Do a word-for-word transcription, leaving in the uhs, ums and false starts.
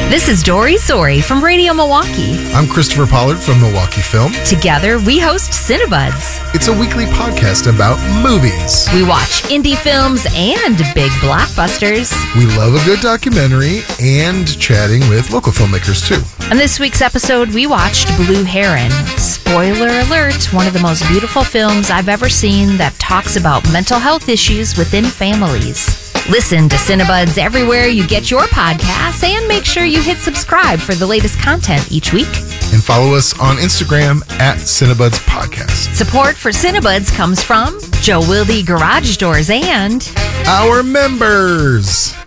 This is Dory Sori from Radio Milwaukee. I'm Christopher Pollard from Milwaukee Film. Together, we host Cinebuds. It's a weekly podcast about movies. We watch indie films and big blockbusters. We love a good documentary and chatting with local filmmakers, too. On this week's episode, we watched Blue Heron. Spoiler alert, one of the most beautiful films I've ever seen that talks about mental health issues within families. Listen to Cinebuds everywhere you get your podcasts, and make sure you hit subscribe for the latest content each week. And follow us on Instagram at Cinebuds Podcast. Support for Cinebuds comes from Joe Wilde Garage Doors and our members.